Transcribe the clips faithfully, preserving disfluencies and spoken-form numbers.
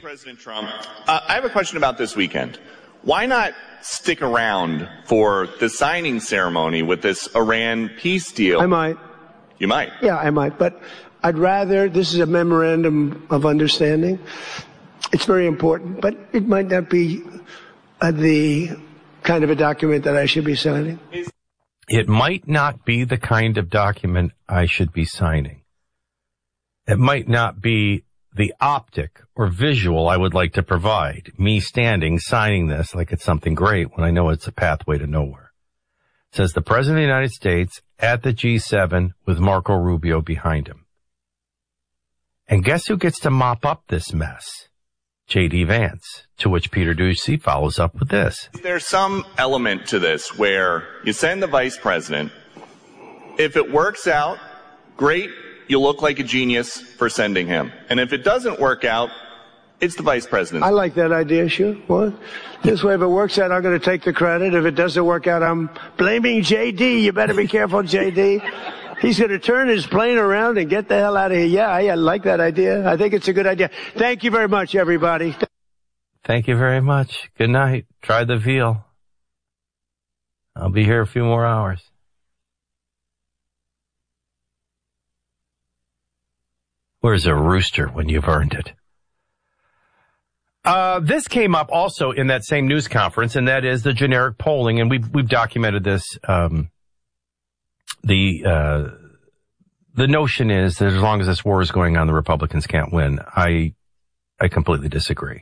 President Trump, uh, I have a question about this weekend. Why not stick around for the signing ceremony with this Iran peace deal? I might. You might? Yeah, I might. But I'd rather, this is a memorandum of understanding. It's very important, but it might not be uh, the kind of a document that I should be signing. It might not be the kind of document I should be signing. It might not be the optic or visual I would like to provide, me standing, signing this like it's something great when I know it's a pathway to nowhere. It says the President of the United States at the G seven with Marco Rubio behind him. And guess who gets to mop up this mess? J D. Vance, to which Peter Doocy follows up with this. There's some element to this where you send the vice president. If it works out, great. You look like a genius for sending him. And if it doesn't work out, it's the vice president. I like that idea, sure. What? This way, if it works out, I'm going to take the credit. If it doesn't work out, I'm blaming J D. You better be careful, J D. He's going to turn his plane around and get the hell out of here. Yeah, I like that idea. I think it's a good idea. Thank you very much, everybody. Thank you very much. Good night. Try the veal. I'll be here a few more hours. Where's a rooster when you've earned it? Uh, this came up also in that same news conference, and that is the generic polling, and we've, we've documented this. Um, the, uh, the notion is that as long as this war is going on, the Republicans can't win. I, I completely disagree.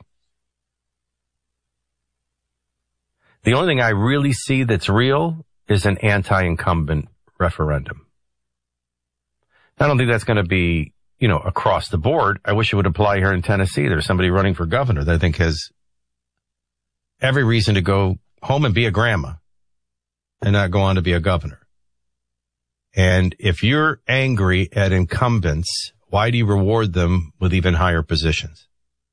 The only thing I really see that's real is an anti-incumbent referendum. I don't think that's going to be, you know, across the board. I wish it would apply here in Tennessee. There's somebody running for governor that I think has every reason to go home and be a grandma and not go on to be a governor. And if you're angry at incumbents, why do you reward them with even higher positions?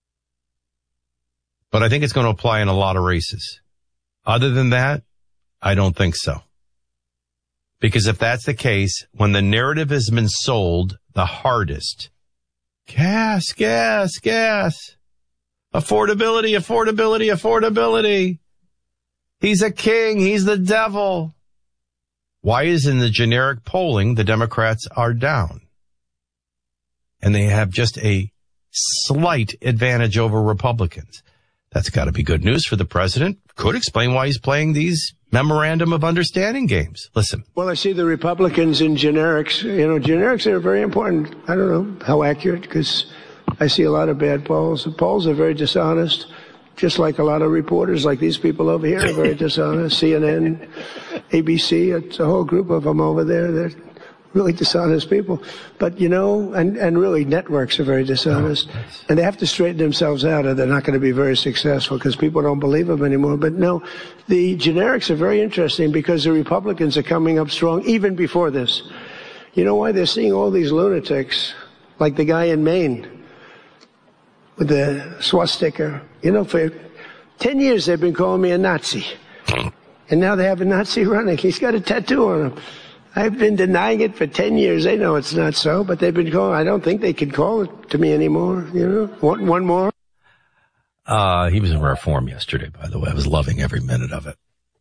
But I think it's going to apply in a lot of races. Other than that, I don't think so. Because if that's the case, when the narrative has been sold the hardest, gas, gas, gas, affordability, affordability, affordability. He's a king. He's the devil. Why is in the generic polling the Democrats are down? And they have just a slight advantage over Republicans. That's got to be good news for the president. Could explain why he's playing these memorandum of understanding games. Listen. Well, I see the Republicans in generics. You know, generics are very important. I don't know how accurate, because I see a lot of bad polls. The polls are very dishonest, just like a lot of reporters, like these people over here, are very dishonest. C N N, A B C, it's a whole group of them over there. They're really dishonest people. But, you know, and, and really networks are very dishonest. Oh, and they have to straighten themselves out, or they're not going to be very successful because people don't believe them anymore. But no, the generics are very interesting because the Republicans are coming up strong even before this. You know why? They're seeing all these lunatics, like the guy in Maine with the swastika. You know, for ten years they've been calling me a Nazi. And now they have a Nazi running. He's got a tattoo on him. I've been denying it for ten years. They know it's not so, but they've been calling. I don't think they can call it to me anymore. You know, one, one more. Uh, he was in rare form yesterday, by the way. I was loving every minute of it.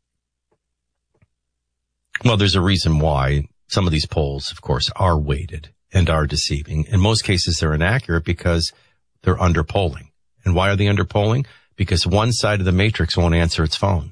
Well, there's a reason why some of these polls, of course, are weighted and are deceiving. In most cases, they're inaccurate because they're underpolling. And why are they underpolling? Because one side of the matrix won't answer its phone.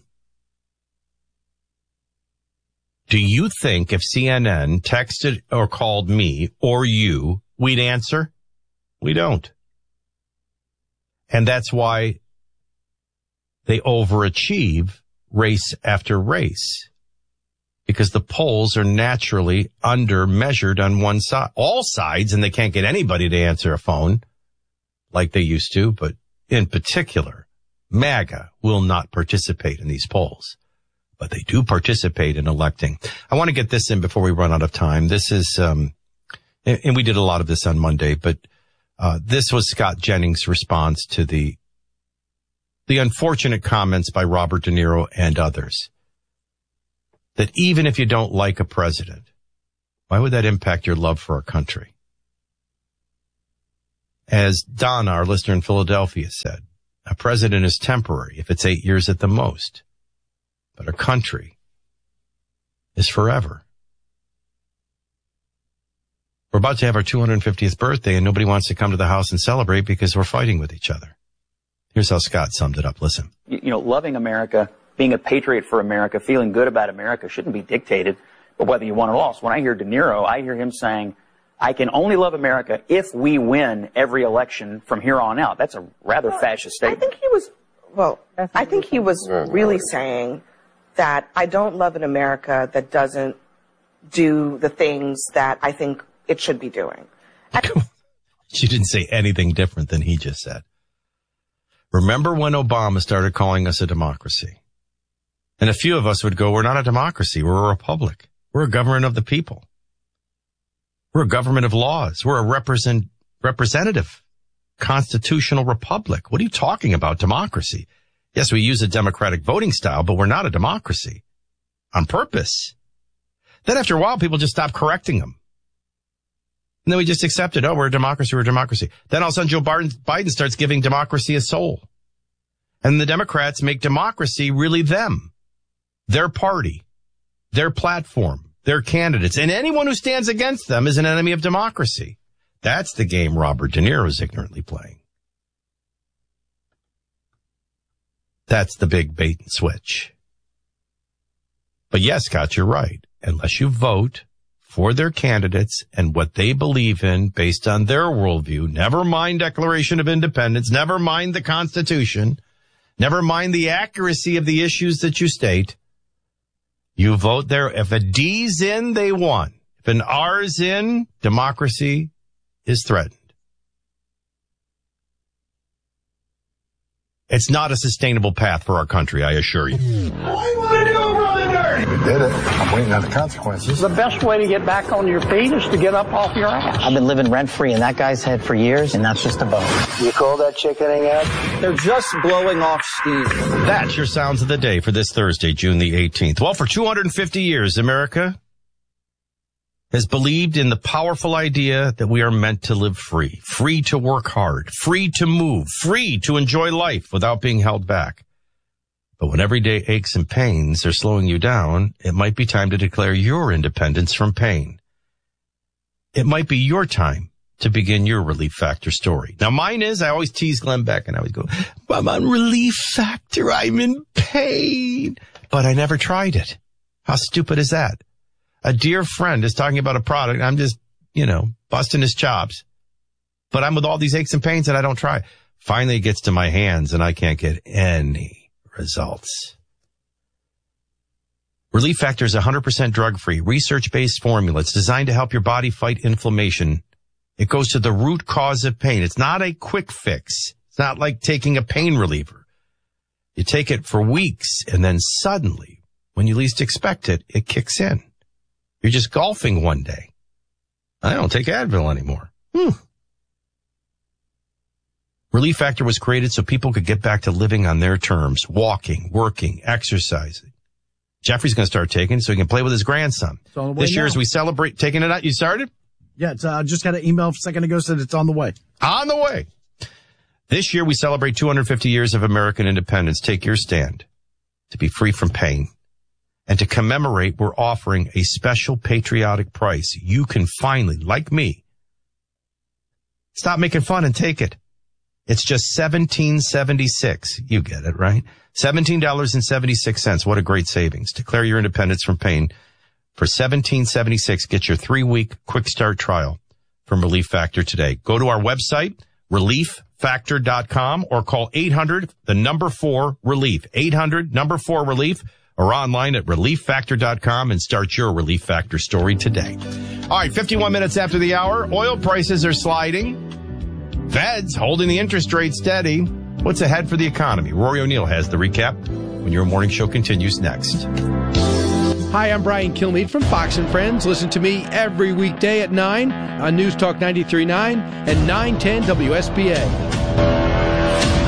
Do you think if C N N texted or called me or you, we'd answer? We don't. And that's why they overachieve race after race. Because the polls are naturally under-measured on one side. All sides, and they can't get anybody to answer a phone like they used to, but in particular, MAGA will not participate in these polls. But they do participate in electing. I want to get this in before we run out of time. This is, um, and, and we did a lot of this on Monday, but uh, this was Scott Jennings' response to the the unfortunate comments by Robert De Niro and others. That even if you don't like a president, why would that impact your love for our country? As Don, our listener in Philadelphia, said, a president is temporary if it's eight years at the most. But a country is forever. We're about to have our two hundred fiftieth birthday, and nobody wants to come to the house and celebrate because we're fighting with each other. Here's how Scott summed it up. Listen. You know, loving America, being a patriot for America, feeling good about America shouldn't be dictated by whether you won or lost. When I hear De Niro, I hear him saying, I can only love America if we win every election from here on out. That's a rather well, fascist statement. I think he was, well, I think he was really saying that I don't love an America that doesn't do the things that I think it should be doing. She didn't say anything different than he just said. Remember when Obama started calling us a democracy? And a few of us would go, we're not a democracy, we're a republic. We're a government of the people. We're a government of laws. We're a represent, representative constitutional republic. What are you talking about, democracy? Yes, we use a democratic voting style, but we're not a democracy on purpose. Then after a while, people just stop correcting them. And then we just accept it. Oh, we're a democracy, we're a democracy. Then all of a sudden Joe Biden starts giving democracy a soul. And the Democrats make democracy really them, their party, their platform, their candidates. And anyone who stands against them is an enemy of democracy. That's the game Robert De Niro is ignorantly playing. That's the big bait and switch. But yes, Scott, you're right. Unless you vote for their candidates and what they believe in based on their worldview, never mind Declaration of Independence, never mind the Constitution, never mind the accuracy of the issues that you state, you vote there. If a D's in, they won. If an R's in, democracy is threatened. It's not a sustainable path for our country, I assure you. What you want to do, brother dirty? We did it. I'm waiting on the consequences. The best way to get back on your feet is to get up off your ass. I've been living rent-free in that guy's head for years, and that's just a bonus. You call that chickening out? They're just blowing off steam. That's your sounds of the day for this Thursday, June the eighteenth. Well, for two hundred fifty years, America has believed in the powerful idea that we are meant to live free, free to work hard, free to move, free to enjoy life without being held back. But when everyday aches and pains are slowing you down, it might be time to declare your independence from pain. It might be your time to begin your Relief Factor story. Now, mine is, I always tease Glenn Beck and I always go, I'm on Relief Factor, I'm in pain. But I never tried it. How stupid is that? A dear friend is talking about a product. I'm just, you know, busting his chops. But I'm with all these aches and pains and I don't try. Finally, it gets to my hands and I can't get any results. Relief Factor is one hundred percent drug-free, research-based formula. It's designed to help your body fight inflammation. It goes to the root cause of pain. It's not a quick fix. It's not like taking a pain reliever. You take it for weeks and then suddenly, when you least expect it, it kicks in. You're just golfing one day. I don't take Advil anymore. Hmm. Relief Factor was created so people could get back to living on their terms, walking, working, exercising. Jeffrey's going to start taking it so he can play with his grandson. This year as we celebrate taking it out, you started? Yeah, it's, uh, just got an email a second ago said it's on the way. On the way. This year we celebrate two hundred fifty years of American independence. Take your stand to be free from pain. And to commemorate, we're offering a special patriotic price. You can finally, like me, stop making fun and take it. It's just seventeen seventy-six. You get it, right? seventeen dollars and seventy-six cents. What a great savings. Declare your independence from pain. For seventeen seventy-six, get your three-week quick start trial from Relief Factor today. Go to our website, relief factor dot com, or call eight hundred, the number four, relief. eight hundred, number four, relief. Or online at relief factor dot com and start your Relief Factor story today. All right, fifty-one minutes after the hour, oil prices are sliding. Fed's holding the interest rate steady. What's ahead for the economy? Rory O'Neill has the recap when your morning show continues next. Hi, I'm Brian Kilmeade from Fox and Friends. Listen to me every weekday at nine on News Talk ninety-three point nine and nine ten W S B A.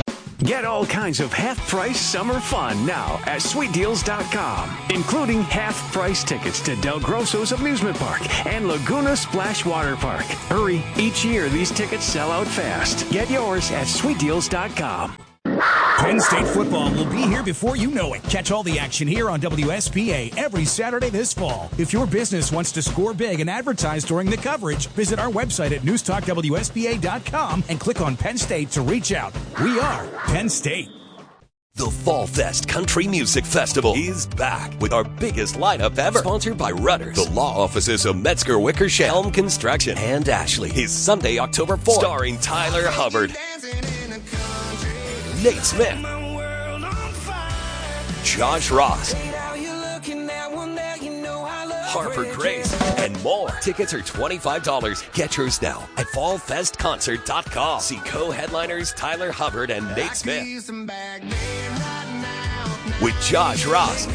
Get all kinds of half-price summer fun now at sweet deals dot com, including half-price tickets to Del Grosso's Amusement Park and Laguna Splash Water Park. Hurry, each year these tickets sell out fast. Get yours at sweet deals dot com. Penn State football will be here before you know it. Catch all the action here on W S P A every Saturday this fall. If your business wants to score big and advertise during the coverage, visit our website at news talk W S P A dot com and click on Penn State to reach out. We are Penn State. The Fall Fest Country Music Festival is back with our biggest lineup ever. Sponsored by Rudders, the law offices of Metzger Wickersham, Helm Construction, and Ashley. Is Sunday, October fourth. Starring Tyler Hubbard, Nate Smith, Josh Ross, Harper Grace, and more. Tickets are twenty-five dollars. Get yours now at fall fest concert dot com. See co-headliners Tyler Hubbard and Nate Smith with Josh Ross,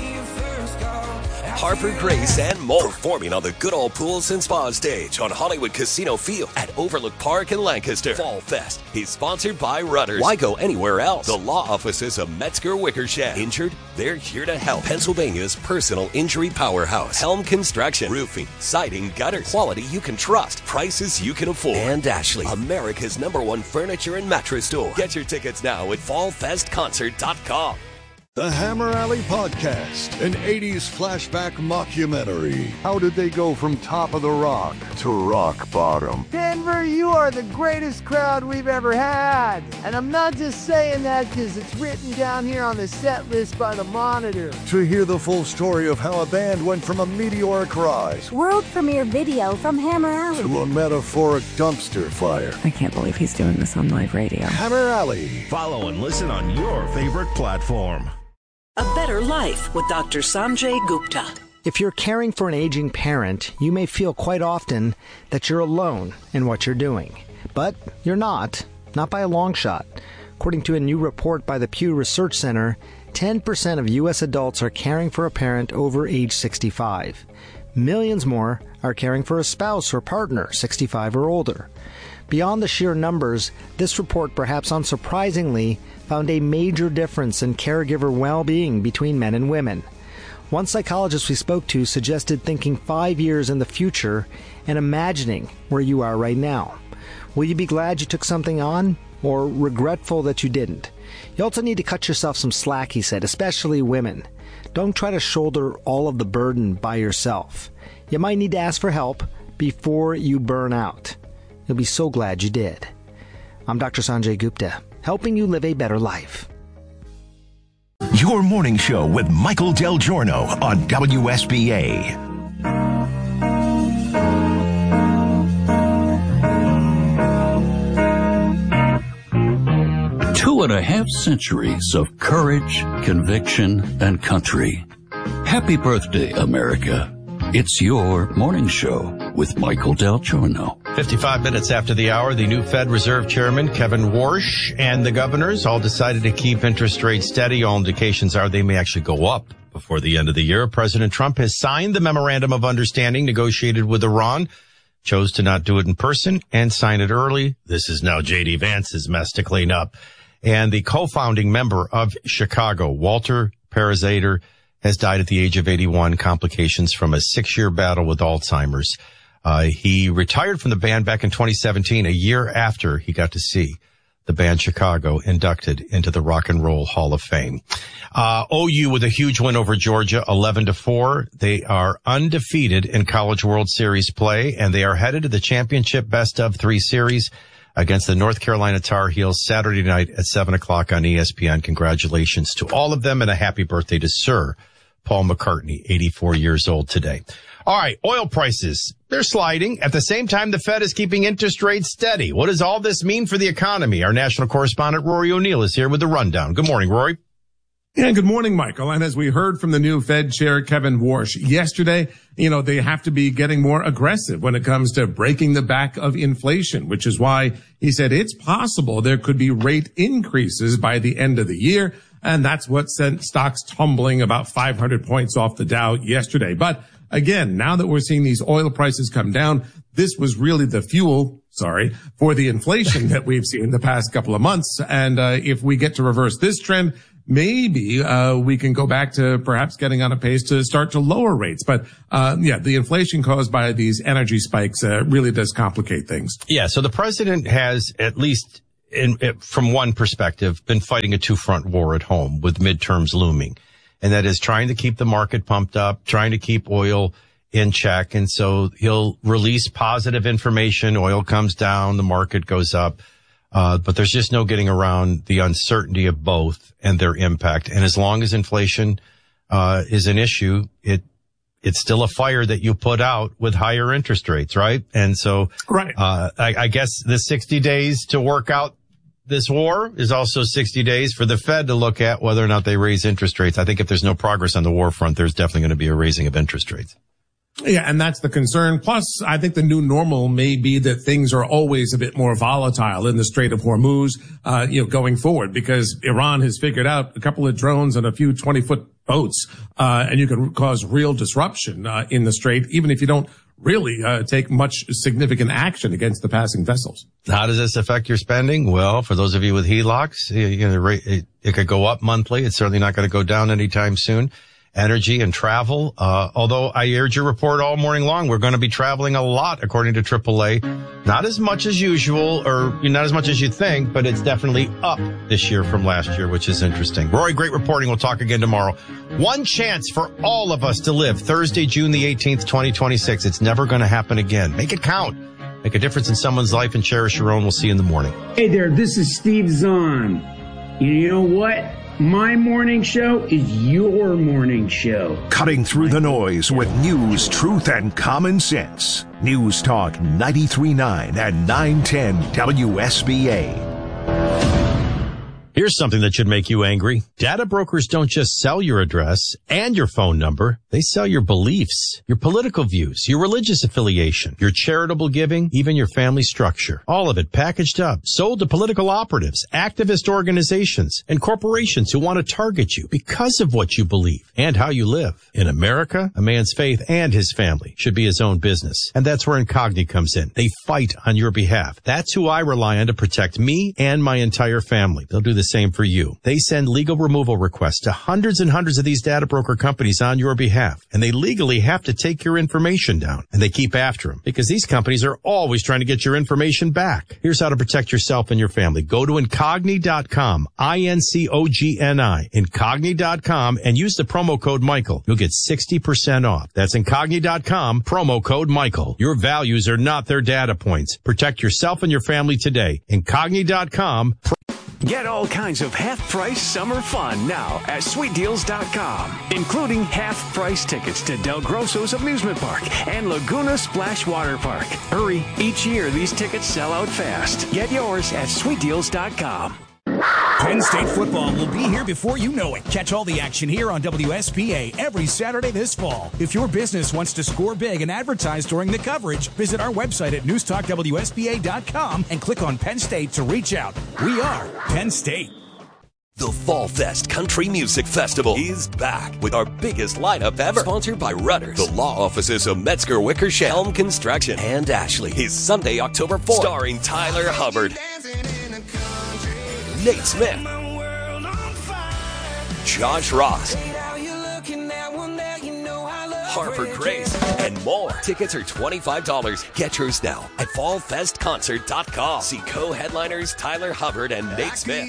Harper Grace, and more. Performing on the Good Old Pools and Spa stage on Hollywood Casino Field at Overlook Park in Lancaster. Fall Fest is sponsored by Rudders. Why go anywhere else? The law offices of Metzger Wickersham. Injured? They're here to help. Pennsylvania's personal injury powerhouse. Helm Construction. Roofing, siding, gutters. Quality you can trust. Prices you can afford. And Ashley, America's number one furniture and mattress store. Get your tickets now at fall fest concert dot com. The Hammer Alley Podcast, an eighties flashback mockumentary. How did they go from top of the rock to rock bottom? Denver, you are the greatest crowd we've ever had. And I'm not just saying that because it's written down here on the set list by the Monitor. To hear the full story of how a band went from a meteoric rise, world premiere video from Hammer Alley, to a metaphoric dumpster fire. I can't believe he's doing this on live radio. Hammer Alley. Follow and listen on your favorite platform. A Better Life with Doctor Sanjay Gupta. If you're caring for an aging parent, you may feel quite often that you're alone in what you're doing. But you're not, not by a long shot. According to a new report by the Pew Research Center, ten percent of U S adults are caring for a parent over age sixty-five. Millions more are caring for a spouse or partner, sixty-five or older. Beyond the sheer numbers, this report, perhaps unsurprisingly, found a major difference in caregiver well-being between men and women. One psychologist we spoke to suggested thinking five years in the future and imagining where you are right now. Will you be glad you took something on, or regretful that you didn't? You also need to cut yourself some slack, he said, especially women. Don't try to shoulder all of the burden by yourself. You might need to ask for help before you burn out. You'll be so glad you did. I'm Doctor Sanjay Gupta, helping you live a better life. Your morning show with Michael Del Giorno on W S B A. Two and a half centuries of courage, conviction, and country. Happy birthday, America. It's your morning show with Michael Del Giorno. fifty-five minutes after the hour, the new Fed Reserve Chairman, Kevin Warsh, and the governors all decided to keep interest rates steady. All indications are they may actually go up before the end of the year. President Trump has signed the Memorandum of Understanding negotiated with Iran, chose to not do it in person, and sign it early. This is now J D. Vance's mess to clean up. And the co-founding member of Chicago, Walter Parazater, has died at the age of eighty-one, complications from a six-year battle with Alzheimer's. Uh, he retired from the band back in twenty seventeen, a year after he got to see the band Chicago inducted into the Rock and Roll Hall of Fame. Uh, O U with a huge win over Georgia, eleven to four. They are undefeated in College World Series play, and they are headed to the championship best of three series against the North Carolina Tar Heels Saturday night at seven o'clock on E S P N. Congratulations to all of them, and a happy birthday to Sir Paul McCartney, eighty-four years old today. All right, oil prices, they're sliding. At the same time, the Fed is keeping interest rates steady. What does all this mean for the economy? Our national correspondent, Rory O'Neill, is here with the rundown. Good morning, Rory. Yeah, good morning, Michael. And as we heard from the new Fed Chair, Kevin Warsh, yesterday, you know, they have to be getting more aggressive when it comes to breaking the back of inflation, which is why he said it's possible there could be rate increases by the end of the year. And that's what sent stocks tumbling about five hundred points off the Dow yesterday. But again, now that we're seeing these oil prices come down, this was really the fuel sorry, for the inflation that we've seen the past couple of months. And uh, if we get to reverse this trend, maybe uh we can go back to perhaps getting on a pace to start to lower rates. But uh yeah, the inflation caused by these energy spikes uh, really does complicate things. Yeah, so the president has, at least in, from one perspective, been fighting a two-front war at home with midterms looming. And that is trying to keep the market pumped up, trying to keep oil in check. And so he'll release positive information. Oil comes down, the market goes up. Uh, but there's just no getting around the uncertainty of both and their impact. And as long as inflation, uh, is an issue, it, it's still a fire that you put out with higher interest rates, right? And so, right. uh, I, I guess the sixty days to work out this war is also sixty days for the Fed to look at whether or not they raise interest rates. I think if there's no progress on the war front, there's definitely going to be a raising of interest rates. Yeah, and that's the concern. Plus, I think the new normal may be that things are always a bit more volatile in the Strait of Hormuz, uh, you know, going forward, because Iran has figured out a couple of drones and a few twenty-foot boats, uh, and you can cause real disruption uh, in the Strait, even if you don't really uh, take much significant action against the passing vessels. How does this affect your spending? Well, for those of you with H E L O Cs, you know, it, it could go up monthly. It's certainly not going to go down anytime soon. Energy and travel. Uh, although I aired your report all morning long, we're going to be traveling a lot, according to triple A. Not as much as usual, or not as much as you'd think, but it's definitely up this year from last year, which is interesting. Rory, great reporting. We'll talk again tomorrow. One chance for all of us to live Thursday, June the eighteenth, twenty twenty-six. It's never going to happen again. Make it count. Make a difference in someone's life and cherish your own. We'll see you in the morning. Hey there, this is Steve Zahn. You know what? My morning show is your morning show. Cutting through the noise with news, truth, and common sense. News Talk ninety-three point nine and nine ten W S B A. Here's something that should make you angry. Data brokers don't just sell your address and your phone number. They sell your beliefs, your political views, your religious affiliation, your charitable giving, even your family structure. All of it packaged up, sold to political operatives, activist organizations, and corporations who want to target you because of what you believe and how you live. In America, a man's faith and his family should be his own business. And that's where Incogni comes in. They fight on your behalf. That's who I rely on to protect me and my entire family. They'll do the same for you. They send legal removal requests to hundreds and hundreds of these data broker companies on your behalf, and they legally have to take your information down, and they keep after them because these companies are always trying to get your information back. Here's how to protect yourself and your family. Go to Incogni dot com, I N C O G N I, Incogni dot com, and use the promo code Michael. You'll get sixty percent off. That's Incogni dot com, promo code Michael. Your values are not their data points. Protect yourself and your family today. Incogni dot com. Get all kinds of half-price summer fun now at sweet deals dot com, including half-price tickets to Del Grosso's Amusement Park and Laguna Splash Water Park. Hurry, each year these tickets sell out fast. Get yours at sweet deals dot com. Penn State football will be here before you know it. Catch all the action here on W S P A every Saturday this fall. If your business wants to score big and advertise during the coverage, visit our website at news talk W S P A dot com and click on Penn State to reach out. We are Penn State. The Fall Fest Country Music Festival is back with our biggest lineup ever. Sponsored by Rudders, the law offices of Metzger Wickersham, Helm Construction, and Ashley. Is Sunday, October fourth. Starring Tyler Hubbard, Nate Smith, Josh Ross, Harper Grace, and more. Tickets are twenty-five dollars. Get yours now at fall fest concert dot com. See co-headliners Tyler Hubbard and Nate Smith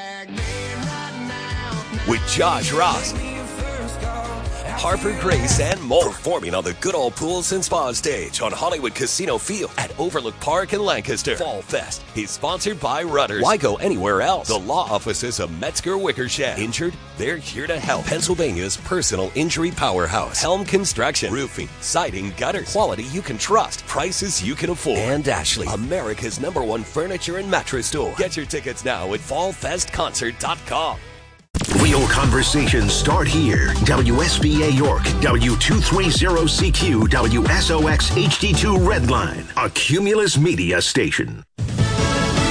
with Josh Ross, Harper Grace, and more. Performing on the Good Old Pools and Spa stage on Hollywood Casino Field at Overlook Park in Lancaster. Fall Fest is sponsored by Rudders. Why go anywhere else? The law offices of Metzger Wickersham. Injured? They're here to help. Pennsylvania's personal injury powerhouse. Helm Construction. Roofing, siding, gutters. Quality you can trust. Prices you can afford. And Ashley, America's number one furniture and mattress store. Get your tickets now at fall fest concert dot com. Real conversations start here. W S B A York, W two thirty C Q, W S O X H D two Redline, a Cumulus Media station.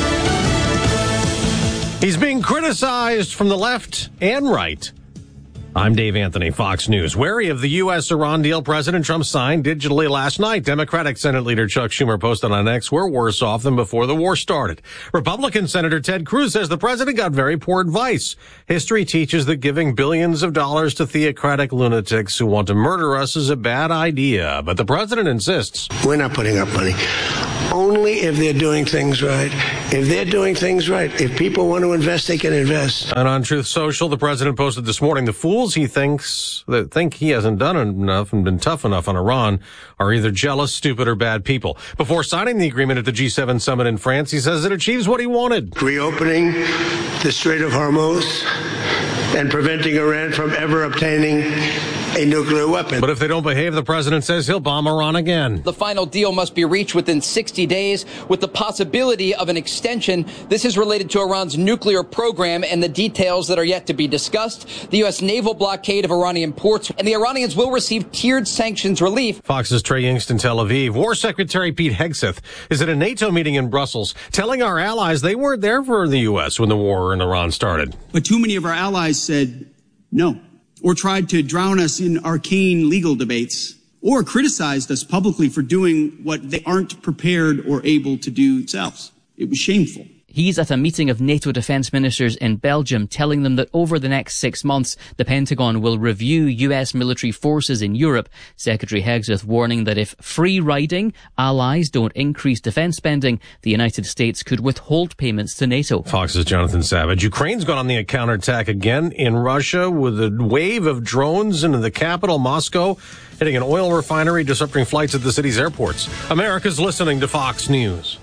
He's being criticized from the left and right I'm Dave Anthony, Fox News. Wary of the U S Iran deal President Trump signed digitally last night, Democratic Senate Leader Chuck Schumer posted on X, "We're worse off than before the war started." Republican Senator Ted Cruz says the president got very poor advice. History teaches that giving billions of dollars to theocratic lunatics who want to murder us is a bad idea. But the president insists. We're not putting up money. Only if they're doing things right. If they're doing things right, if people want to invest, they can invest. And on Truth Social, the president posted this morning, the fools he thinks that think he hasn't done enough and been tough enough on Iran are either jealous, stupid, or bad people. Before signing the agreement at the G seven summit in France, he says it achieves what he wanted. Reopening the Strait of Hormuz and preventing Iran from ever obtaining a nuclear weapon. But if they don't behave, the president says he'll bomb Iran again. The final deal must be reached within sixty days with the possibility of an extension. This is related to Iran's nuclear program and the details that are yet to be discussed. The U S naval blockade of Iranian ports, and the Iranians will receive tiered sanctions relief. Fox's Trey Yingst in Tel Aviv. War Secretary Pete Hegseth is at a NATO meeting in Brussels, telling our allies they weren't there for the U S when the war in Iran started. But too many of our allies said no, or tried to drown us in arcane legal debates, or criticized us publicly for doing what they aren't prepared or able to do themselves. It was shameful. He's at a meeting of NATO defense ministers in Belgium, telling them that over the next six months, the Pentagon will review U S military forces in Europe. Secretary Hegseth warning that if free-riding allies don't increase defense spending, the United States could withhold payments to NATO. Fox's Jonathan Savage. Ukraine's gone on the counterattack again in Russia with a wave of drones into the capital, Moscow, hitting an oil refinery, disrupting flights at the city's airports. America's listening to Fox News.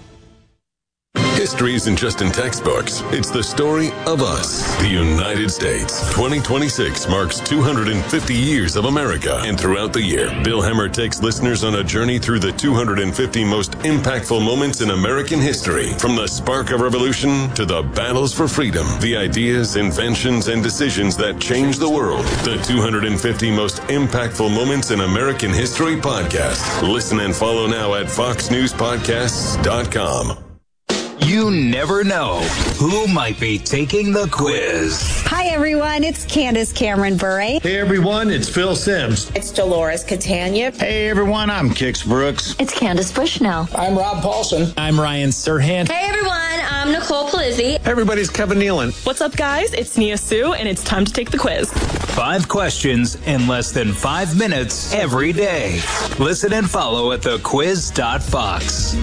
History isn't just in textbooks. It's the story of us, the United States. twenty twenty-six marks two hundred fifty years of America. And throughout the year, Bill Hemmer takes listeners on a journey through the two hundred fifty most impactful moments in American history. From the spark of revolution to the battles for freedom, the ideas, inventions, and decisions that changed the world. The two hundred fifty most impactful moments in American history podcast. Listen and follow now at fox news podcasts dot com. You never know who might be taking the quiz. Hi, everyone. It's Candace Cameron Bure. Hey, everyone. It's Phil Sims. It's Dolores Catania. Hey, everyone. I'm Kix Brooks. It's Candace Bushnell. I'm Rob Paulson. I'm Ryan Serhant. Hey, everyone. I'm Nicole Polizzi. Hey, everybody's Kevin Nealon. What's up, guys? It's Nia Sue, and it's time to take the quiz. Five questions in less than five minutes every day. Listen and follow at the quiz dot fox.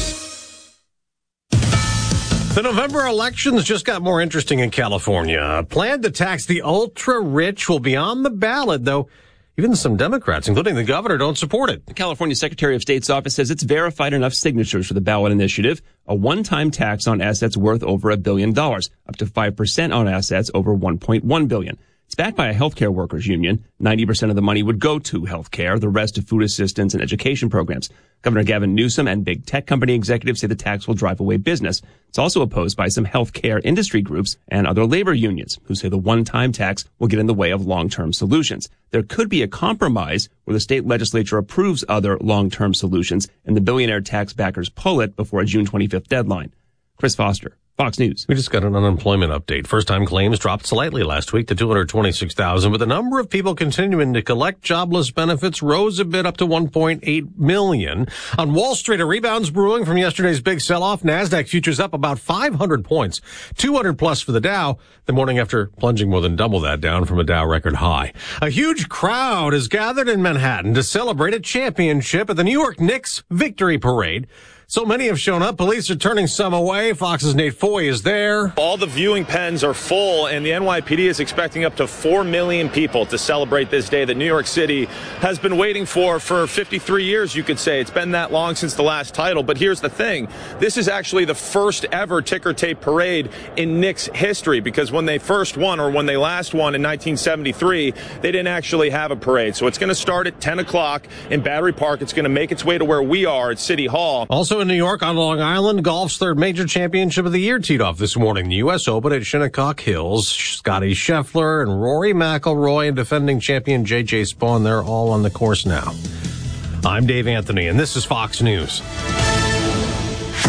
The November elections just got more interesting in California. A plan to tax the ultra-rich will be on the ballot, though even some Democrats, including the governor, don't support it. The California Secretary of State's office says it's verified enough signatures for the ballot initiative, a one-time tax on assets worth over a billion dollars, up to five percent on assets over one point one billion dollars. It's backed by a healthcare workers union. ninety percent of the money would go to healthcare, the rest to food assistance and education programs. Governor Gavin Newsom and big tech company executives say the tax will drive away business. It's also opposed by some healthcare industry groups and other labor unions who say the one-time tax will get in the way of long-term solutions. There could be a compromise where the state legislature approves other long-term solutions and the billionaire tax backers pull it before a June twenty-fifth deadline. Chris Foster, Fox News. We just got an unemployment update. First-time claims dropped slightly last week to two hundred twenty-six thousand, but the number of people continuing to collect jobless benefits rose a bit up to one point eight million. On Wall Street, a rebound's brewing from yesterday's big sell-off. NASDAQ futures up about five hundred points, two hundred plus for the Dow, the morning after plunging more than double that down from a Dow record high. A huge crowd is gathered in Manhattan to celebrate a championship at the New York Knicks Victory Parade. So many have shown up. Police are turning some away. Fox's Nate Foy is there. All the viewing pens are full, and the N Y P D is expecting up to four million people to celebrate this day that New York City has been waiting for for fifty-three years, you could say. It's been that long since the last title. But here's the thing. This is actually the first ever ticker tape parade in Knicks history, because when they first won, or when they last won in nineteen seventy-three, they didn't actually have a parade. So it's going to start at ten o'clock in Battery Park. It's going to make its way to where we are at City Hall. Also in New York, on Long Island, golf's third major championship of the year teed off this morning. The U S Open at Shinnecock Hills. Scotty Scheffler and Rory McIlroy and defending champion J J Spawn, they're all on the course now. I'm Dave Anthony, and this is Fox News.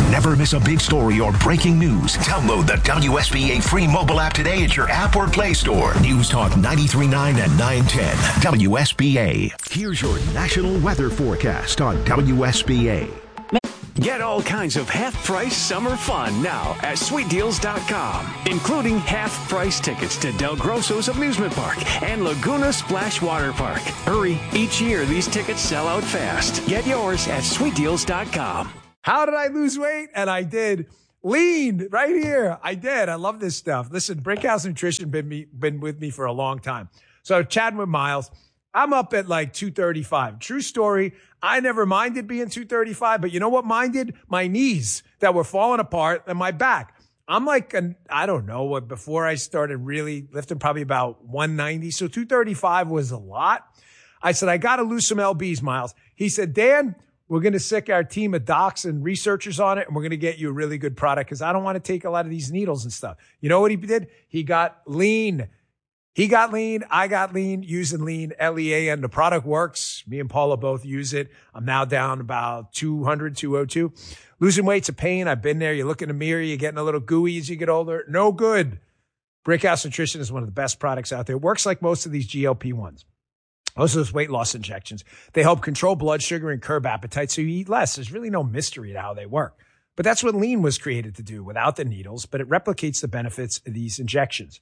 Never miss a big story or breaking news. Download the W S B A free mobile app today at your app or Play Store. News Talk ninety-three point nine and nine ten W S B A. Here's your national weather forecast on W S B A. Get all kinds of half-price summer fun now at sweet deals dot com, including half-price tickets to Del Grosso's Amusement Park and Laguna Splash Water Park. Hurry, each year these tickets sell out fast. Get yours at sweet deals dot com. How did I lose weight? And I did. Lean right here. I did. I love this stuff. Listen, Brickhouse Nutrition been me, been with me for a long time. So chatting with Miles, I'm up at like two thirty-five. True story. I never minded being two thirty-five, but you know what minded? My knees that were falling apart and my back. I'm like, an, I don't know what, before I started really lifting, probably about one ninety. So two thirty-five was a lot. I said, I got to lose some L Bs, Miles. He said, Dan, we're going to sick our team of docs and researchers on it, and we're going to get you a really good product because I don't want to take a lot of these needles and stuff. You know what he did? He got lean. He got lean. I got lean using lean, L E A N. The product works. Me and Paula both use it. I'm now down about two hundred, two oh two. Losing weight's a pain. I've been there. You look in the mirror. You're getting a little gooey as you get older. No good. Brickhouse Nutrition is one of the best products out there. It works like most of these G L P ones. Most of those weight loss injections. They help control blood sugar and curb appetite so you eat less. There's really no mystery to how they work. But that's what lean was created to do without the needles, but it replicates the benefits of these injections.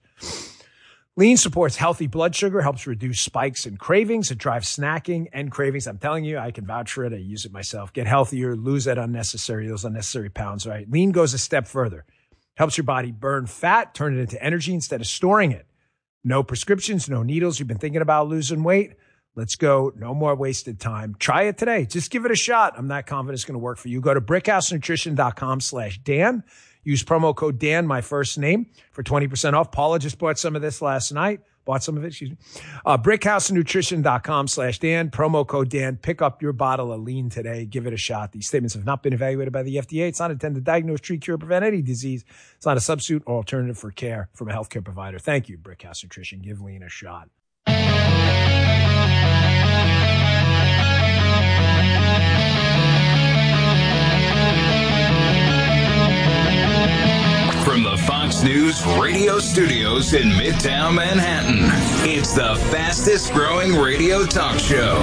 Lean supports healthy blood sugar, helps reduce spikes and cravings. It drives snacking and cravings. I'm telling you, I can vouch for it. I use it myself. Get healthier, lose that unnecessary, those unnecessary pounds, right? Lean goes a step further. Helps your body burn fat, turn it into energy instead of storing it. No prescriptions, no needles. You've been thinking about losing weight? Let's go. No more wasted time. Try it today. Just give it a shot. I'm not confident it's going to work for you. Go to brickhouse nutrition dot com slash Dan. Use promo code Dan, my first name, for twenty percent off. Paula just bought some of this last night. Bought some of it, excuse me. Uh, brickhouse nutrition dot com slash Dan. Promo code Dan. Pick up your bottle of lean today. Give it a shot. These statements have not been evaluated by the F D A. It's not intended to diagnose, treat, cure, or prevent any disease. It's not a substitute or alternative for care from a healthcare provider. Thank you, Brickhouse Nutrition. Give lean a shot. From the Fox News radio studios in Midtown Manhattan, it's the fastest growing radio talk show.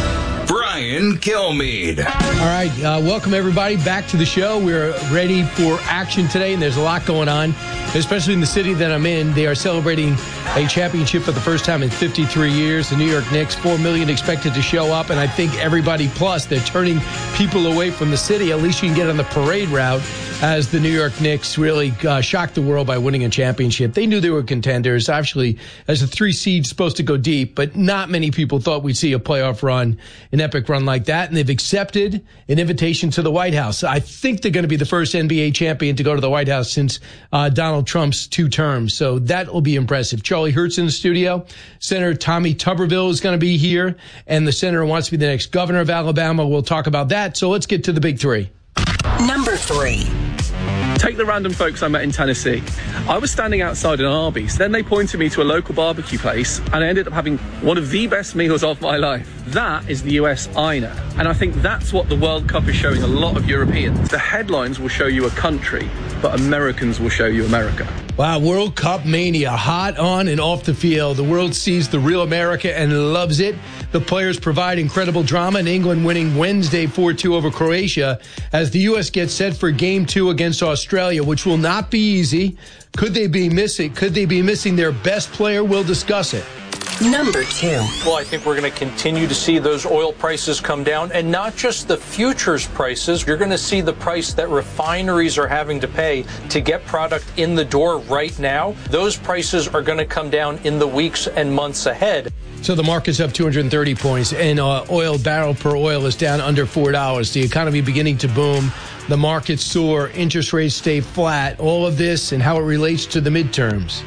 Brian Kilmeade. All right, uh, welcome everybody back to the show. We're ready for action today, and there's a lot going on, especially in the city that I'm in. They are celebrating a championship for the first time in fifty-three years. The New York Knicks, four million expected to show up, and I think everybody plus, they're turning people away from the city. At least you can get on the parade route as the New York Knicks really uh, shocked the world by winning a championship. They knew they were contenders. Actually, as a three seed, supposed to go deep, but not many people thought we'd see a playoff run, an epic run like that, and they've accepted an invitation to the White House. I think they're going to be the first N B A champion to go to the White House since uh, Donald Trump's two terms, so that will be impressive. Charlie Hertz in the studio. Senator Tommy Tuberville is going to be here, and the senator wants to be the next governor of Alabama. We'll talk about that, so let's get to the big three. Number three. Take the random folks I met in Tennessee. I was standing outside an Arby's. Then they pointed me to a local barbecue place, and I ended up having one of the best meals of my life. That is the U S I know. And I think that's what the World Cup is showing a lot of Europeans. The headlines will show you a country, but Americans will show you America. Wow, World Cup mania, hot on and off the field. The world sees the real America and loves it. The players provide incredible drama, and England winning Wednesday four two over Croatia as the U S gets set for game two against Australia, which will not be easy. Could they be missing? Could they be missing their best player? We'll discuss it. Number two. Well, I think we're going to continue to see those oil prices come down, and not just the futures prices. You're going to see the price that refineries are having to pay to get product in the door right now. Those prices are going to come down in the weeks and months ahead. So the market's up two hundred thirty points, and uh, oil barrel per oil is down under four dollars. The economy beginning to boom. The market soar. Interest rates stay flat. All of this and how it relates to the midterms.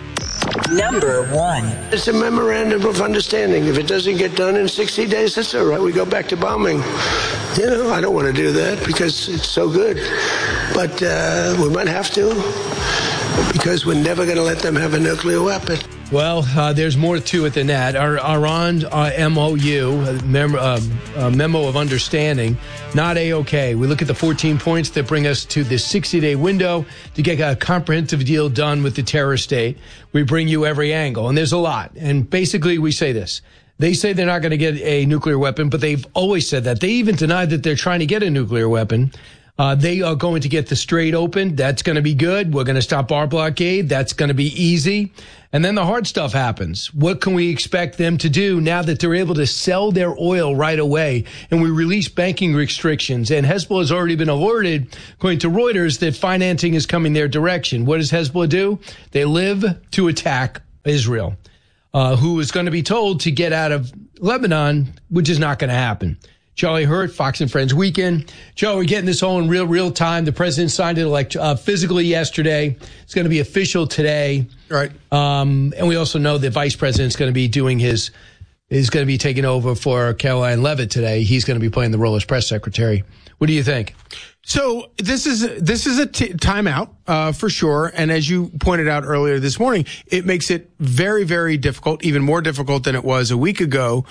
Number one. It's a memorandum of understanding. If it doesn't get done in sixty days, that's all right. We go back to bombing. You know, I don't want to do that because it's so good. But uh, we might have to because we're never going to let them have a nuclear weapon. Well, uh, there's more to it than that. Our Iran uh, M O U, uh, mem- uh, uh, Memo of Understanding, not A-OK. We look at the fourteen points that bring us to the sixty-day window to get a comprehensive deal done with the terror state. We bring you every angle, and there's a lot. And basically, we say this. They say they're not going to get a nuclear weapon, but they've always said that. They even denied that they're trying to get a nuclear weapon. Uh, they are going to get the Strait open. That's going to be good. We're going to stop our blockade. That's going to be easy. And then the hard stuff happens. What can we expect them to do now that they're able to sell their oil right away and we release banking restrictions? And Hezbollah has already been alerted, according to Reuters, that financing is coming their direction. What does Hezbollah do? They live to attack Israel, uh, who is going to be told to get out of Lebanon, which is not going to happen. Charlie Hurt, Fox and Friends Weekend. Joe, we're getting this all in real, real time. The president signed it elect- uh, physically yesterday. It's going to be official today. Right. Um, and we also know the vice president's going to be doing his, is going to be taking over for Caroline Leavitt today. He's going to be playing the role as press secretary. What do you think? So this is this is a t- timeout uh, for sure, and as you pointed out earlier this morning, it makes it very, very difficult, even more difficult than it was a week ago,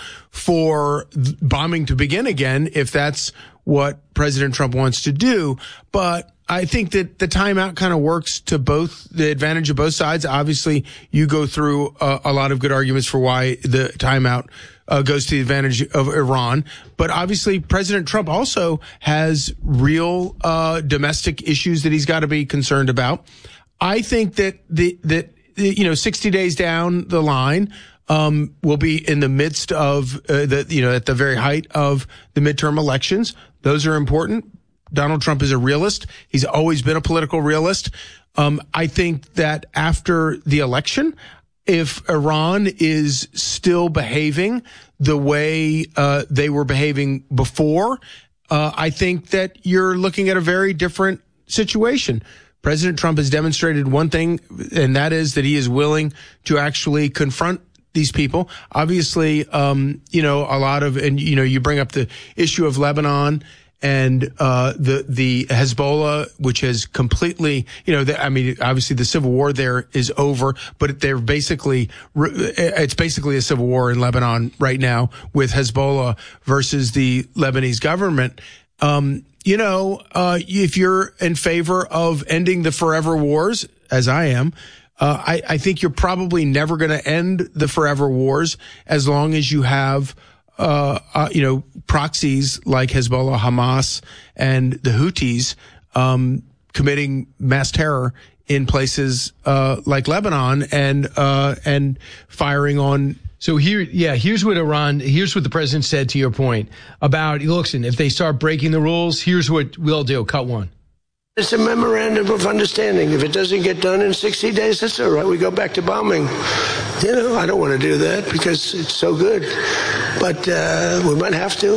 for bombing to begin again, if that's what President Trump wants to do. But I think that the timeout kind of works to both the advantage of both sides. Obviously, you go through a, a lot of good arguments for why the timeout Uh, goes to the advantage of Iran. But obviously, President Trump also has real uh, domestic issues that he's got to be concerned about. I think that the that you know, sixty days down the line, um, we'll be in the midst of uh, the you know at the very height of the midterm elections. Those are important. Donald Trump is a realist. He's always been a political realist. Um, I think that after the election, if Iran is still behaving the way uh, they were behaving before, uh, I think that you're looking at a very different situation. President Trump has demonstrated one thing, and that is that he is willing to actually confront these people. Obviously, um, you know, a lot of, and, you know, you bring up the issue of Lebanon and uh the the Hezbollah, which has completely, you know, the, I mean, obviously the civil war there is over, but they're basically, it's basically a civil war in Lebanon right now with Hezbollah versus the Lebanese government. Um, you know, uh if you're in favor of ending the forever wars, as I am, uh I, I think you're probably never going to end the forever wars as long as you have Uh, uh, you know, proxies like Hezbollah, Hamas, and the Houthis um, committing mass terror in places uh, like Lebanon and uh, and firing on. So here, yeah, here's what Iran, here's what the president said to your point about, listen, if they start breaking the rules, here's what we'll do. Cut one. It's a memorandum of understanding. If it doesn't get done in sixty days, that's all right. We go back to bombing. You know, I don't want to do that because it's so good. But uh, we might have to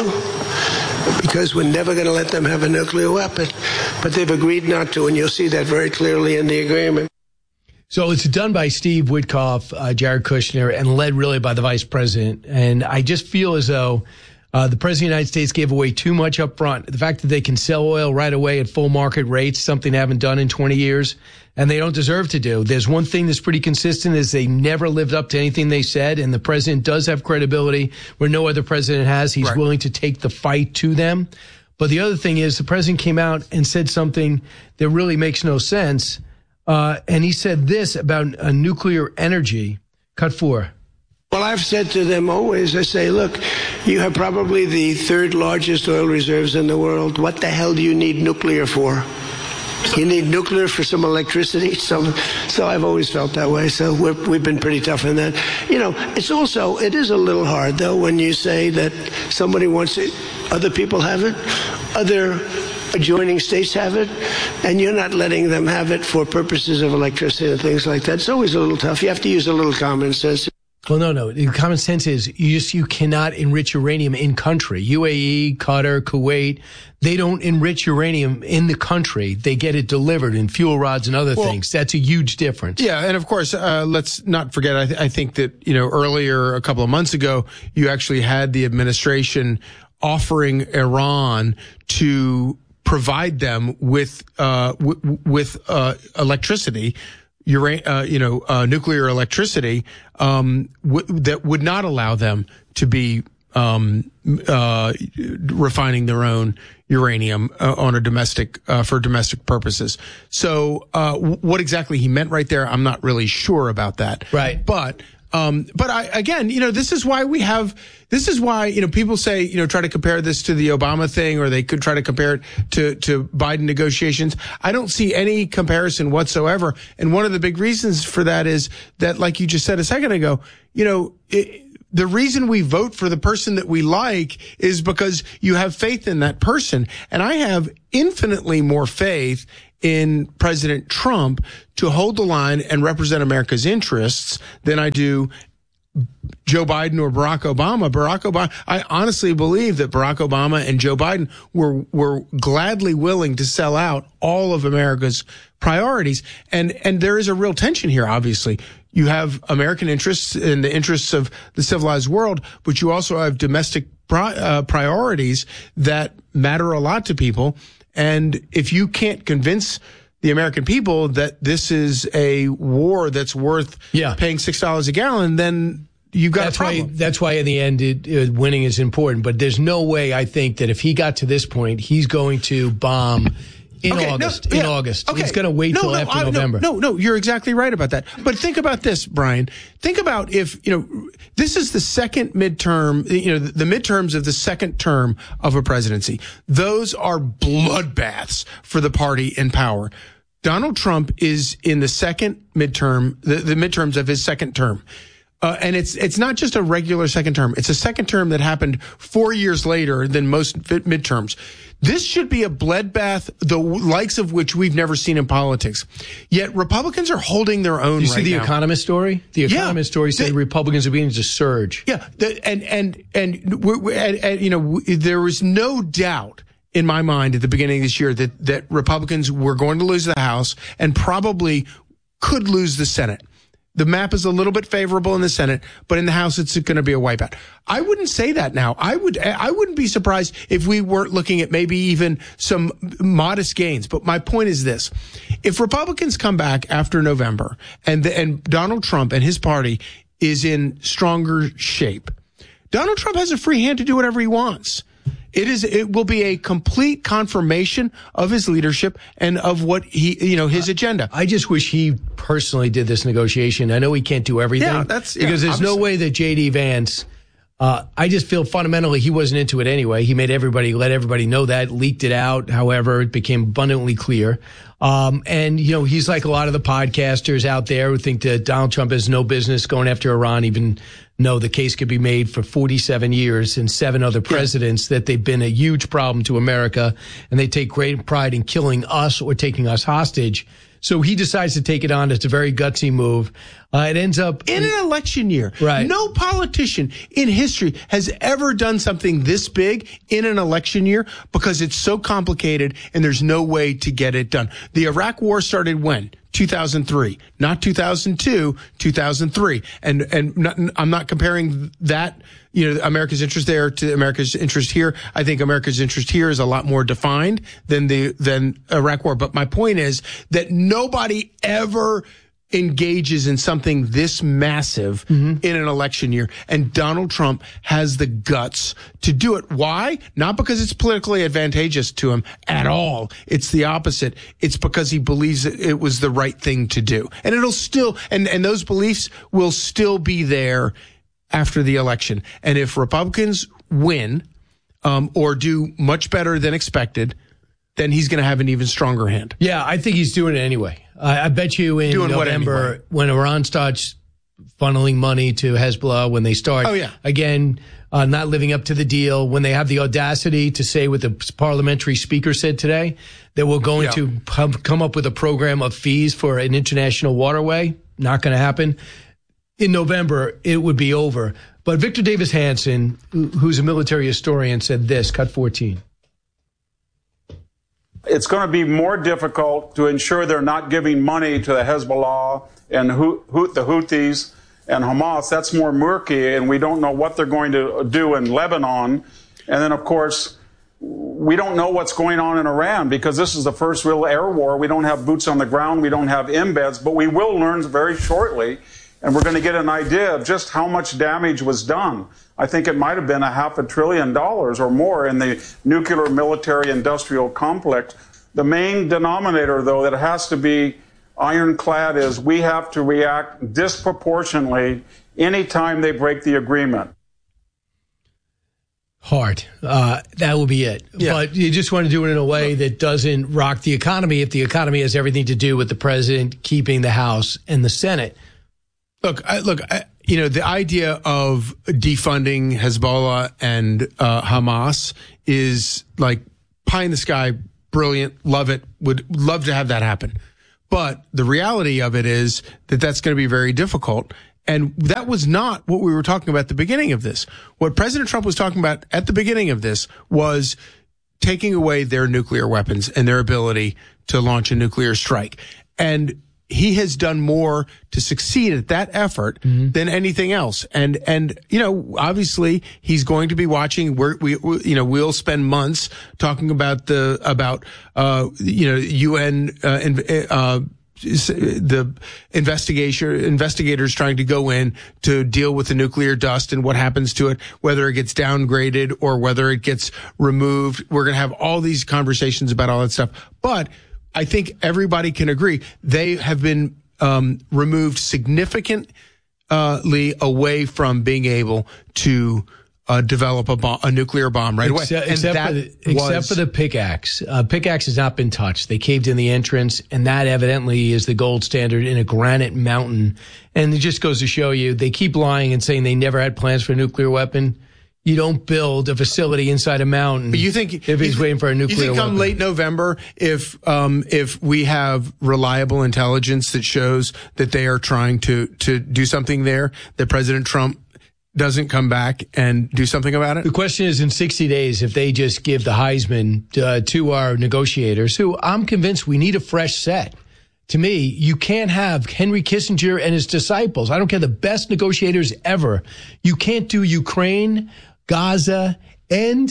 because we're never going to let them have a nuclear weapon. But they've agreed not to, and you'll see that very clearly in the agreement. So it's done by Steve Witkoff, uh, Jared Kushner, and led really by the vice president. And I just feel as though Uh, the president of the United States gave away too much up front. The fact that they can sell oil right away at full market rates, something they haven't done in twenty years, and they don't deserve to do. There's one thing that's pretty consistent is they never lived up to anything they said, and the president does have credibility where no other president has. He's right. willing to take the fight to them. But the other thing is the president came out and said something that really makes no sense. Uh, and he said this about uh, nuclear energy. Cut four. Well, I've said to them always, I say, look, you have probably the third largest oil reserves in the world. What the hell do you need nuclear for? You need nuclear for some electricity. So, so I've always felt that way. So we're, we've been pretty tough in that. You know, it's also, it is a little hard, though, when you say that somebody wants it, other people have it, other adjoining states have it, and you're not letting them have it for purposes of electricity and things like that. It's always a little tough. You have to use a little common sense. Well, no, no. The common sense is you just, you cannot enrich uranium in country. U A E, Qatar, Kuwait, they don't enrich uranium in the country. They get it delivered in fuel rods and other well, things. That's a huge difference. Yeah. And of course, uh, let's not forget, I, th- I think that, you know, earlier, a couple of months ago, you actually had the administration offering Iran to provide them with, uh, w- with, uh, electricity, ura- uh, you know, uh, nuclear electricity um, w- that would not allow them to be um, uh, refining their own uranium uh, on a domestic uh, for domestic purposes. So, uh, w- what exactly he meant right there, I'm not really sure about that. Right, but. Um, but I, again, you know, this is why we have, this is why, you know, people say, you know, try to compare this to the Obama thing, or they could try to compare it to, to Biden negotiations. I don't see any comparison whatsoever. And one of the big reasons for that is that, like you just said a second ago, you know, it, the reason we vote for the person that we like is because you have faith in that person. And I have infinitely more faith in President Trump to hold the line and represent America's interests than I do Joe Biden or Barack Obama. Barack Obama, I honestly believe that Barack Obama and Joe Biden were were gladly willing to sell out all of America's priorities. And and there is a real tension here, obviously. You have American interests and the interests of the civilized world, but you also have domestic pri- uh, priorities that matter a lot to people. And if you can't convince the American people that this is a war that's worth yeah. paying six dollars a gallon, then you got that's a problem. Why, that's why in the end, it, it, winning is important. But there's no way, I think, that if he got to this point, he's going to bomb in okay, August. No, in yeah, August. Okay. He's going to wait no, till no, after I, November. No, no, no, you're exactly right about that. But think about this, Brian. Think about if, you know, this is the second midterm, you know, the, the midterms of the second term of a presidency. Those are bloodbaths for the party in power. Donald Trump is in the second midterm, the, the midterms of his second term. Uh, and it's it's not just a regular second term. It's a second term that happened four years later than most midterms. This should be a bloodbath, the likes of which we've never seen in politics. Yet Republicans are holding their own. You right see the now. Economist story? The Economist yeah, story said the, Republicans are beginning to surge. Yeah, the, and and and, we're, we're, and, and you know there was no doubt in my mind at the beginning of this year that that Republicans were going to lose the House and probably could lose the Senate. The map is a little bit favorable in the Senate, but in the House, it's going to be a wipeout. I wouldn't say that now. I would, I wouldn't be surprised if we weren't looking at maybe even some modest gains. But my point is this. If Republicans come back after November and the, and Donald Trump and his party is in stronger shape, Donald Trump has a free hand to do whatever he wants. It is, it will be a complete confirmation of his leadership and of what he, you know, his agenda. I just wish he personally did this negotiation. I know he can't do everything. Yeah, that's, yeah, because there's obviously. no way that J D Vance, uh, I just feel fundamentally he wasn't into it anyway. He made everybody, let everybody know that, leaked it out. However, it became abundantly clear. Um, and, you know, he's like a lot of the podcasters out there who think that Donald Trump has no business going after Iran, even no, the case could be made for forty-seven years and seven other presidents that they've been a huge problem to America, and they take great pride in killing us or taking us hostage. So he decides to take it on. It's a very gutsy move. Uh, it ends up in an election year. Right. No politician in history has ever done something this big in an election year because it's so complicated and there's no way to get it done. The Iraq War started when? two thousand three, not two thousand two, two thousand three. And, and not, I'm not comparing that, you know, America's interest there to America's interest here. I think America's interest here is a lot more defined than the, than Iraq War. But my point is that nobody ever engages in something this massive mm-hmm. in an election year. And Donald Trump has the guts to do it. Why? Not because it's politically advantageous to him at all. It's the opposite. It's because he believes it was the right thing to do. And it'll still, and, and those beliefs will still be there after the election. And if Republicans win, um, or do much better than expected, then he's going to have an even stronger hand. Yeah, I think he's doing it anyway. I, I bet you in doing November, anyway? when Iran starts funneling money to Hezbollah, when they start, oh, yeah. again, uh, not living up to the deal, when they have the audacity to say what the parliamentary speaker said today, that we're going yeah. to p- come up with a program of fees for an international waterway, not going to happen. In November, it would be over. But Victor Davis Hanson, who's a military historian, said this, cut fourteen. It's going to be more difficult to ensure they're not giving money to the Hezbollah and the Houthis and Hamas. That's more murky, and we don't know what they're going to do in Lebanon. And then, of course, we don't know what's going on in Iran because this is the first real air war. We don't have boots on the ground. We don't have embeds, but we will learn very shortly, and we're going to get an idea of just how much damage was done. I think it might have been a half a trillion dollars or more in the nuclear military industrial complex. The main denominator, though, that has to be ironclad is we have to react disproportionately anytime they break the agreement. Hard. Uh, that will be it. Yeah. But you just want to do it in a way that doesn't rock the economy if the economy has everything to do with the president keeping the House and the Senate. Look, I, look, I, you know, the idea of defunding Hezbollah and uh, Hamas is like pie in the sky, brilliant, love it, would love to have that happen. But the reality of it is that that's going to be very difficult. And that was not what we were talking about at the beginning of this. What President Trump was talking about at the beginning of this was taking away their nuclear weapons and their ability to launch a nuclear strike. And he has done more to succeed at that effort mm-hmm. than anything else. And, and, you know, obviously he's going to be watching. We're, we, we, you know, we'll spend months talking about the, about, uh, you know, U N, uh, uh, the investigation investigators trying to go in to deal with the nuclear dust and what happens to it, whether it gets downgraded or whether it gets removed. We're going to have all these conversations about all that stuff. But I think everybody can agree they have been um, removed significantly away from being able to Uh, develop a, bomb, a nuclear bomb right away. Except, except, for, the, except was, for the pickaxe. Uh, pickaxe has not been touched. They caved in the entrance, and that evidently is the gold standard in a granite mountain. And it just goes to show you, they keep lying and saying they never had plans for a nuclear weapon. You don't build a facility inside a mountain. But you think if he's waiting for a nuclear weapon. You think come late November, if um, if we have reliable intelligence that shows that they are trying to to do something there, that President Trump doesn't come back and do something about it? The question is, in sixty days, if they just give the Heisman uh, to our negotiators, who I'm convinced we need a fresh set. To me, you can't have Henry Kissinger and his disciples. I don't care, the best negotiators ever. You can't do Ukraine, Gaza, and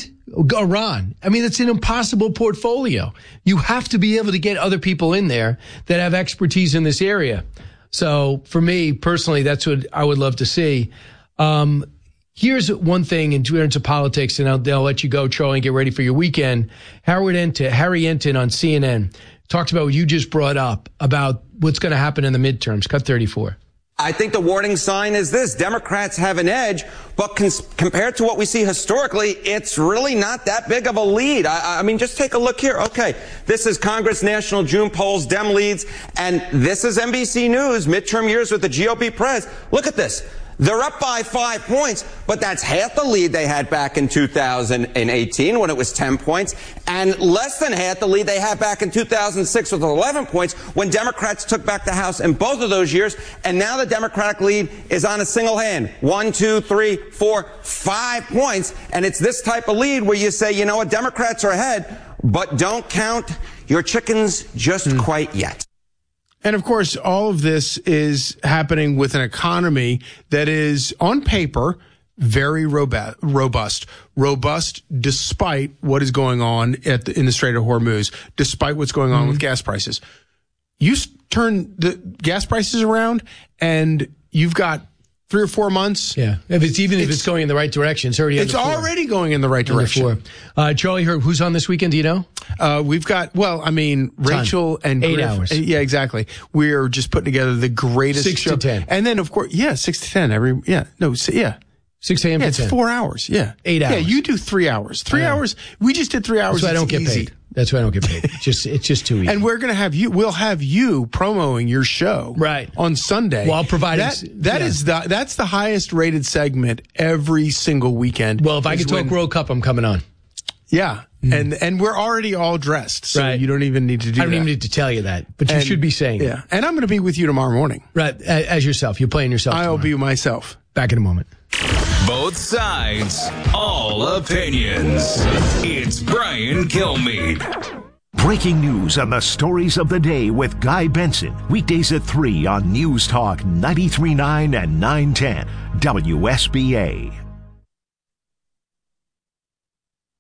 Iran. I mean, it's an impossible portfolio. You have to be able to get other people in there that have expertise in this area. So for me, personally, that's what I would love to see. Um, here's one thing in terms of politics, and I'll, I'll let you go, Charlie, and get ready for your weekend. Howard Enton, Harry Enton on C N N talks about what you just brought up about what's going to happen in the midterms. Cut thirty-four. I think the warning sign is this. Democrats have an edge, but cons- compared to what we see historically, it's really not that big of a lead. I, I mean, just take a look here. Okay, this is Congress National June polls, Dem leads, and this is N B C News, midterm years with the G O P press. Look at this. They're up by five points, but that's half the lead they had back in two thousand eighteen when it was ten points, and less than half the lead they had back in two thousand six with eleven points when Democrats took back the House in both of those years. And now the Democratic lead is on a single hand. One, two, three, four, five points. And it's this type of lead where you say, you know what, Democrats are ahead, but don't count your chickens just mm. quite yet. And of course, all of this is happening with an economy that is, on paper, very robust, robust, robust despite what is going on at the, in the Strait of Hormuz, despite what's going on mm-hmm. with gas prices. You s- turn the gas prices around and you've got three or four months. Yeah. If it's even it's, if it's going in the right direction, it's already It's already going in the right direction. Uh, Charlie, who's on this weekend? Do you know? Uh, we've got, well, I mean, Rachel Time. and Eight Griff, hours. Yeah, exactly. We're just putting together the greatest Six show. to ten. And then, of course, yeah, six to ten every, yeah, no, yeah. six a.m. Yeah, to it's ten. four hours. Yeah. Eight hours. Yeah, you do three hours. Three hours. We just did three hours. That's why I don't it's get easy. paid. That's why I don't get paid. It's just, it's just too easy. And we're going to have you, we'll have you promoting your show. Right. On Sunday. While providing. That, that yeah. is the, that's the highest rated segment every single weekend. Well, if I could talk World Cup, I'm coming on. Yeah. Mm. And, and we're already all dressed. So right. you don't even need to do that. I don't that. even need to tell you that, but you and, should be saying Yeah. it. And I'm going to be with you tomorrow morning. Right. As yourself. You're playing yourself. I'll tomorrow. be myself. Back in a moment. Both sides, all opinions. It's Brian Kilmeade. Breaking news and the stories of the day with Guy Benson. Weekdays at three on News Talk ninety-three point nine and nine ten W S B A.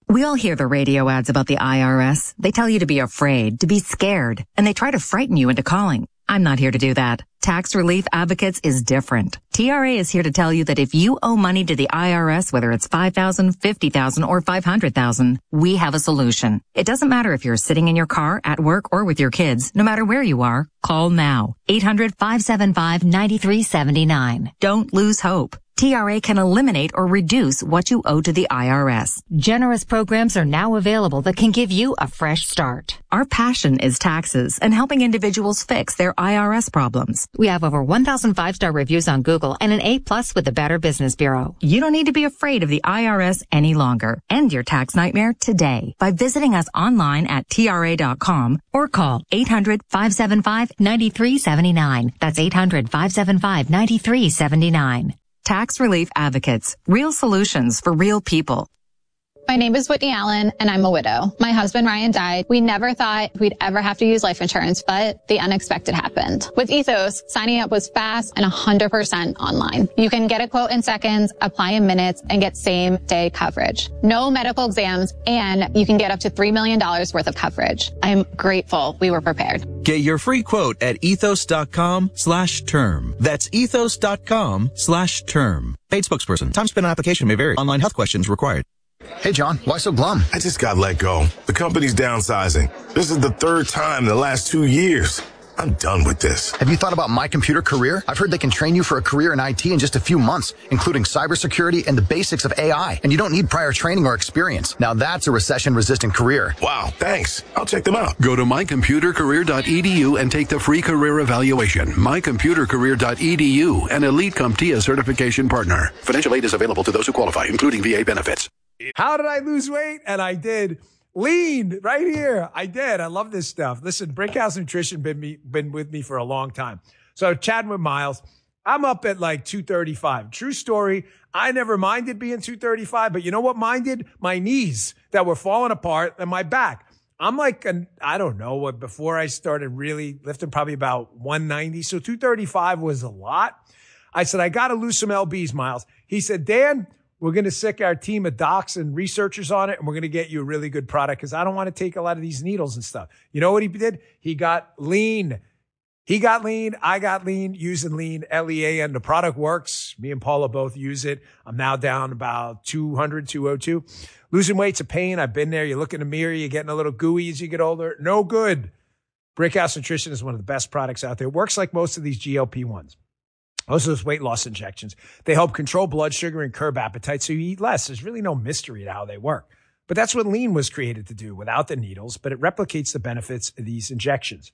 We all hear the radio ads about the I R S. They tell you to be afraid, to be scared, and they try to frighten you into calling. I'm not here to do that. Tax Relief Advocates is different. T R A is here to tell you that if you owe money to the I R S, whether it's five thousand dollars, fifty thousand dollars, or five hundred thousand dollars, we have a solution. It doesn't matter if you're sitting in your car, at work, or with your kids. No matter where you are, call now. eight hundred, five seven five, nine three seven nine. Don't lose hope. T R A can eliminate or reduce what you owe to the I R S. Generous programs are now available that can give you a fresh start. Our passion is taxes and helping individuals fix their I R S problems. We have over one thousand five-star reviews on Google and an A plus with the Better Business Bureau. You don't need to be afraid of the I R S any longer. End your tax nightmare today by visiting us online at T R A dot com or call eight hundred, five seven five, nine three seven nine. That's eight hundred, five seven five, nine three seven nine. Tax Relief Advocates. Real solutions for real people. My name is Whitney Allen, and I'm a widow. My husband, Ryan, died. We never thought we'd ever have to use life insurance, but the unexpected happened. With Ethos, signing up was fast and one hundred percent online. You can get a quote in seconds, apply in minutes, and get same-day coverage. No medical exams, and you can get up to three million dollars worth of coverage. I'm grateful we were prepared. Get your free quote at ethos.com slash term. That's ethos.com slash term. Paid spokesperson. Time spent on application may vary. Online health questions required. Hey, John, why so glum? I just got let go. The company's downsizing. This is the third time in the last two years. I'm done with this. Have you thought about My Computer Career? I've heard they can train you for a career in I T in just a few months, including cybersecurity and the basics of A I. And you don't need prior training or experience. Now that's a recession-resistant career. Wow, thanks. I'll check them out. Go to my computer career dot e d u and take the free career evaluation. my computer career dot e d u, an Elite CompTIA certification partner. Financial aid is available to those who qualify, including V A benefits. How did I lose weight? And I did. Lean right here. I did. I love this stuff. Listen, Brickhouse Nutrition been me, been with me for a long time. So chatting with Miles, I'm up at like two thirty-five. True story. I never minded being two thirty-five, but you know what minded? My knees that were falling apart and my back. I'm like, an, I don't know what, before I started really lifting, probably about one ninety. So two thirty-five was a lot. I said, I got to lose some L Bs, Miles. He said, Dan, we're going to sick our team of docs and researchers on it, and we're going to get you a really good product because I don't want to take a lot of these needles and stuff. You know what he did? He got lean. He got lean. I got lean using lean, L E A N. The product works. Me and Paula both use it. I'm now down about two hundred, two oh two. Losing weight's a pain. I've been there. You look in the mirror. You're getting a little gooey as you get older. No good. Brickhouse Nutrition is one of the best products out there. It works like most of these G L P ones. Most of those weight loss injections, they help control blood sugar and curb appetite so you eat less. There's really no mystery to how they work. But that's what lean was created to do without the needles, but it replicates the benefits of these injections.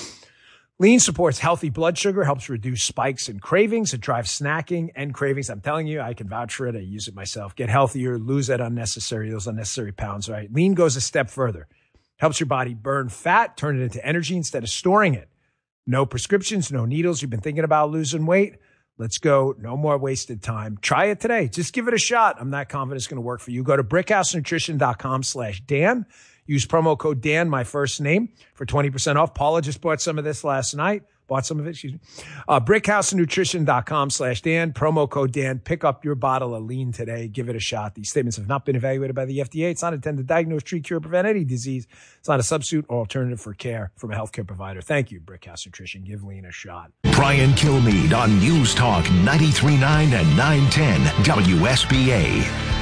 Lean supports healthy blood sugar, helps reduce spikes and cravings. It drives snacking and cravings. I'm telling you, I can vouch for it. I use it myself. Get healthier, lose that unnecessary, those unnecessary pounds, right? Lean goes a step further. Helps your body burn fat, turn it into energy instead of storing it. No prescriptions, no needles. You've been thinking about losing weight? Let's go. No more wasted time. Try it today. Just give it a shot. I'm not confident it's going to work for you. Go to brickhousenutrition.com slash Dan. Use promo code Dan, my first name, for twenty percent off. Paula just bought some of this last night. Bought some of it, excuse me. Uh, brickhousenutrition.com slash Dan. Promo code Dan. Pick up your bottle of lean today. Give it a shot. These statements have not been evaluated by the F D A. It's not intended to diagnose, treat, cure, prevent any disease. It's not a substitute or alternative for care from a healthcare provider. Thank you, Brickhouse Nutrition. Give lean a shot. Brian Kilmeade on News Talk ninety-three point nine and nine ten W S B A.